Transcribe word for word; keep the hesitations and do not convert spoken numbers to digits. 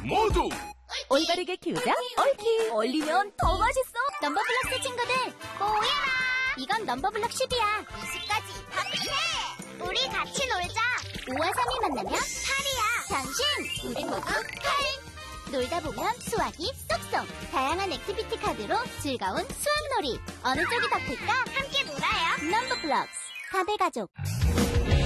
모두 올바르게 키우자 옳키. 올리면 더 맛있어. 넘버블럭스 친구들 모여라. 이건 넘버블럭 십이야. 이십까지 파티해. 우리 같이 놀자. 오와 삼이 만나면 팔이야. 당신 우리 모두 팔. 놀다 보면 수학이 쏙쏙. 다양한 액티비티 카드로 즐거운 수학놀이. 어느 쪽이 더 클까? 함께 놀아요. 넘버블럭스 사배 가족.